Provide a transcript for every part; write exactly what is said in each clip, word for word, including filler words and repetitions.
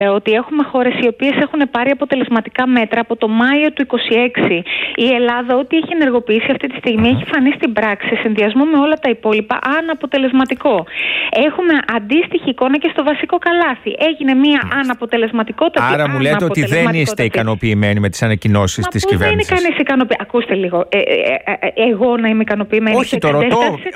ότι έχουμε χώρες οι οποίες έχουν πάρει αποτελεσματικά μέτρα από το Μάιο του είκοσι έξι. Η Ελλάδα, ό,τι έχει ενεργοποιήσει αυτή τη στιγμή, έχει φανεί στην πράξη, σε συνδυασμό με όλα τα υπόλοιπα, αναποτελεσματικό. Έχουμε αντίστοιχη εικόνα και στο βασικό καλάθι. Έγινε μια αναποτελεσματικότητα. Άρα μου λέτε ότι δεν είστε ικανοποιημένοι με τις ανακοινώσεις της κυβέρνησης. Δεν είναι κανείς ικανοποιημένος. Ακούστε λίγο. Ε, ε, ε, ε, εγώ να είμαι ικανοποιημένη. Όχι, το ρωτώ.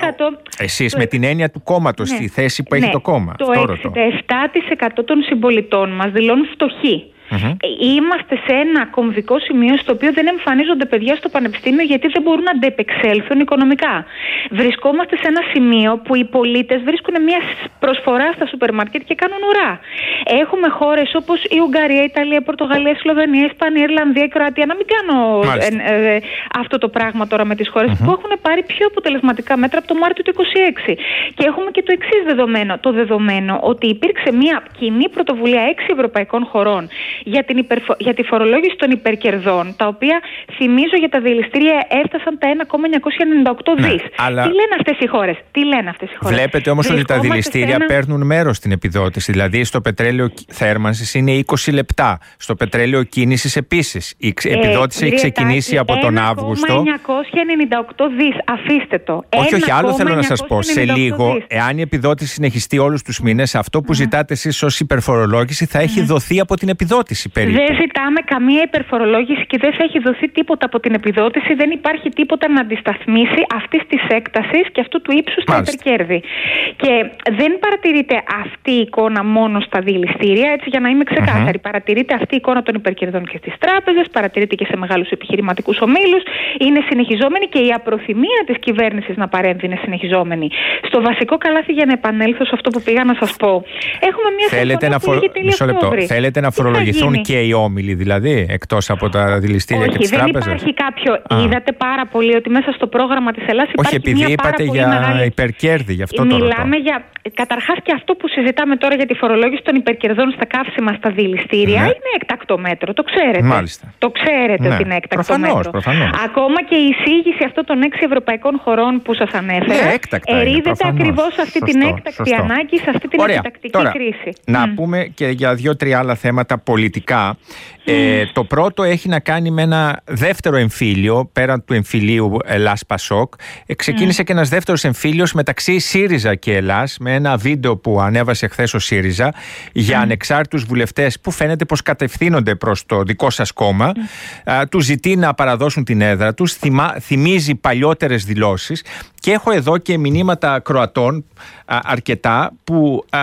Εσείς το... με την έννοια του κόμματος, ναι, τη θέση που ναι, έχει το κόμμα. Το εξήντα επτά τοις εκατό των συμπολιτών μας δηλώνουν φτωχοί. Mm-hmm. Είμαστε σε ένα κομβικό σημείο στο οποίο δεν εμφανίζονται παιδιά στο πανεπιστήμιο γιατί δεν μπορούν να αντεπεξέλθουν οικονομικά. Βρισκόμαστε σε ένα σημείο που οι πολίτες βρίσκουν μια προσφορά στα σούπερ μάρκετ και κάνουν ουρά. Έχουμε χώρες όπως η Ουγγαρία, η Ιταλία, η Πορτογαλία, η Σλοβενία, η Ισπανία, η Ιρλανδία, η Κροατία. Να μην κάνω ε, ε, αυτό το πράγμα τώρα με τις χώρες mm-hmm. που έχουν πάρει πιο αποτελεσματικά μέτρα από το Μάρτιο του είκοσι έξι. Και έχουμε και το εξής δεδομένο. Το δεδομένο ότι υπήρξε μια κοινή πρωτοβουλία έξι ευρωπαϊκών χωρών για, την υπερφο... για τη φορολόγηση των υπερκερδών, τα οποία θυμίζω για τα δηληστήρια έφτασαν τα ένα κόμμα εννιακόσια ενενήντα οκτώ δις. Ναι, αλλά... Τι λένε αυτές οι χώρες, τι λένε αυτές οι χώρες. Βλέπετε όμως ότι τα δηληστήρια ένα... παίρνουν μέρος στην επιδότηση. Δηλαδή στο πετρέλαιο θέρμανσης είναι είκοσι λεπτά. Στο πετρέλαιο κίνησης επίσης. Η ε, επιδότηση έχει ξεκινήσει από τον Αύγουστο. ένα κόμμα εννιακόσια ενενήντα οκτώ δις. Αφήστε το. Όχι, όχι, άλλο θέλω να σας πω. Σε λίγο, δις. Εάν η επιδότηση συνεχιστεί όλους τους μήνες, αυτό που mm. ζητάτε εσείς ως υπερφορολόγηση θα έχει mm. δοθεί από την επιδότηση περίπου. Δεν ζητάμε καμία υπερφορολόγηση και δεν θα έχει δοθεί τίποτα από την επιδότηση. Δεν υπάρχει τίποτα να αντισταθμίσει αυτή τη έκταση και αυτού του ύψου στα υπερκέρδη. Και δεν παρατηρείται αυτή η εικόνα μόνο στα δηληστήρια, έτσι για να είμαι ξεκάθαρη. Mm-hmm. Παρατηρείται αυτή η εικόνα των υπερκερδών και στις τράπεζες, παρατηρείται και σε μεγάλους επιχειρηματικούς ομίλους. Είναι συνεχιζόμενη και η απροθυμία της κυβέρνησης να παρέμβει είναι συνεχιζόμενη. Στο βασικό καλάθι, για να επανέλθω σε αυτό που πήγα να σας πω, έχουμε μια Θέλετε να, φορ... Θέλετε να φορολογηθούν και οι όμιλοι, δηλαδή, εκτός από τα δηληστήρια Όχι, και τις τράπεζες. Όχι, δεν υπάρχει κάποιο. Α. Είδατε πάρα πολύ ότι μέσα στο πρόγραμμα της Ελλάδας υπάρχει Όχι, επειδή μια είπατε πάρα για μεγάλη... υπερκέρδη, γι' αυτό το ρωτώ. Μιλάμε για. Καταρχάς και αυτό που συζητάμε τώρα για τη φορολόγηση των υπερκερδών στα καύσιμα, στα δηληστήρια, ναι. είναι έκτακτο μέτρο. Το ξέρετε. Μάλιστα. Το ξέρετε ναι. ότι είναι έκτακτο προφανώς, μέτρο. Προφανώς. Ακόμα και η εισήγηση αυτών των έξι ευρωπαϊκών χωρών που σας ανέφερα ναι, έκτακτα ερείδεται ακριβώς σε αυτή σωστό, την έκτακτη σωστό. ανάγκη, σε αυτή την Ωραία. επιτακτική Τώρα, κρίση. Να mm. πούμε και για δύο-τρία άλλα θέματα πολιτικά. Mm. Ε, το πρώτο έχει να κάνει με ένα δεύτερο εμφύλιο, πέραν του εμφυλίου Ελλάς-Πασόκ. Ε, ξεκίνησε mm. και ένας δεύτερος εμφύλιος μεταξύ ΣΥΡΙΖΑ και Ελλάς, με ένα βίντεο που ανέβασε χθες ο ΣΥΡΙΖΑ για mm. ανεξάρτητους βουλευτές που φαίνεται πως κατευθύνονται προς το δικό σας κόμμα. Mm. Α, τους ζητεί να παραδώσουν την έδρα τους, θυμά, θυμίζει παλιότερες δηλώσεις και έχω εδώ και μηνύματα Κροατών α, αρκετά που α,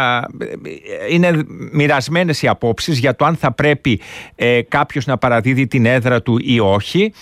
είναι μοιρασμένες οι απόψεις για το αν θα πρέπει ε, κάποιος να παραδίδει την έδρα του ή όχι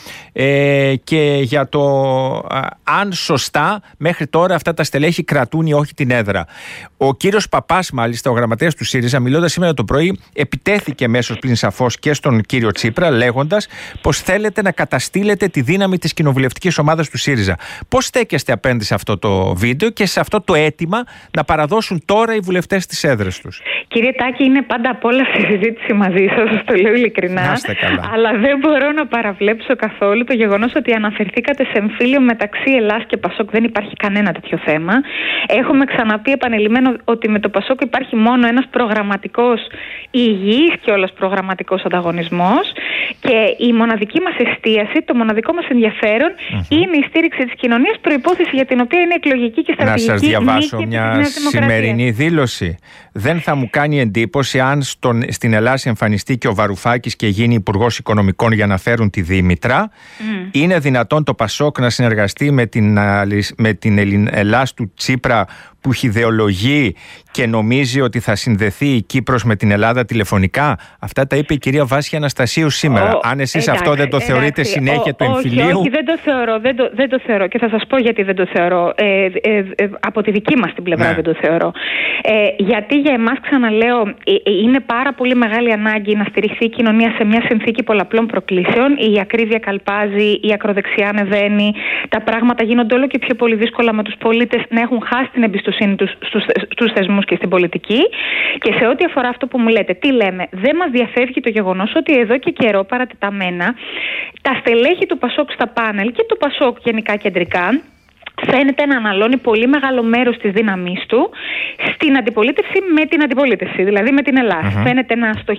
ε, και για το α, αν σωστά μέχρι τώρα αυτά τα στελέχη κρατούν ή όχι την έδρα. Ο κύριος Παπάς, μάλιστα, ο γραμματέας του ΣΥΡΙΖΑ, μιλώντας σήμερα το πρωί, επιτέθηκε μέσως πλην σαφώς και στον κύριο Τσίπρα, λέγοντας πως θέλετε να καταστήλετε τη δύναμη της κοινοβουλευτικής ομάδας του ΣΥΡΙΖΑ. Πώς στέκεστε απέναντι σε αυτό το βίντεο και σε αυτό το αίτημα να παραδώσουν τώρα οι βουλευτές τις έδρες τους? Κύριε Τάκη, είναι πάντα απ' όλα στη συζήτηση μαζί σας, σας το λέω ειλικρινά. Αλλά δεν μπορώ να παραβλέψω καθόλου το γεγονός ότι αναφερθήκατε σε εμφύλιο μεταξύ Ελλάς και Πασόκ. Δεν υπάρχει κανένα τέτοιο θέμα. Έχουμε ξαναπεί επανειλημμένο ότι με το Πασόκ υπάρχει μόνο ένας προγραμματικός, υγιής κιόλας προγραμματικός ανταγωνισμός και η μοναδική μας εστίαση, το μοναδικό μας ενδιαφέρον mm-hmm. είναι η στήριξη της κοινωνίας, προϋπόθεση για την οποία είναι εκλογική και στρατηγική. Να σας διαβάσω μια σημερινή δήλωση. Δεν θα μου κάνει εντύπωση αν στον, στην Ελλάδα εμφανιστεί και ο Βαρουφάκης και γίνει υπουργός οικονομικών για να φέρουν τη Δήμητρα. Mm. Είναι δυνατόν το Πασόκ να συνεργαστεί με την, με την Ελλάς του Τσίπρα που χυδεολογεί και νομίζει ότι θα συνδεθεί η Κύπρος με την Ελλάδα τηλεφωνικά? Αυτά τα είπε η κυρία Βάσια Αναστασίου σήμερα. Ο, Αν εσείς εντάξει, αυτό δεν το θεωρείτε εντάξει, συνέχεια ο, του εμφυλίου. Όχι, όχι, δεν το θεωρώ. Δεν το, δεν το θεωρώ και θα σας πω γιατί δεν το θεωρώ. Ε, ε, ε, από τη δική μας την πλευρά ναι. δεν το θεωρώ. Ε, γιατί για εμάς, ξαναλέω, ε, ε, είναι πάρα πολύ μεγάλη ανάγκη να στηριχθεί η κοινωνία σε μια συνθήκη πολλαπλών προκλήσεων. Η ακρίβεια καλπάζει, η ακροδεξιά ανεβαίνει, τα πράγματα γίνονται όλο και πιο πολύ δύσκολα με τους πολίτες να έχουν χάσει την εμπιστοσύνη τους στους, στους θεσμούς και στην πολιτική. Και σε ό,τι αφορά αυτό που μου λέτε, τι λέμε, δεν μας διαφεύγει το γεγονός ότι εδώ και καιρό παρατεταμένα τα στελέχη του Πασόκ στα πάνελ και του Πασόκ γενικά κεντρικά φαίνεται να αναλώνει πολύ μεγάλο μέρος της δύναμής του στην αντιπολίτευση με την αντιπολίτευση, δηλαδή με την Ελλάδα. Mm-hmm. Φαίνεται να στοχεύει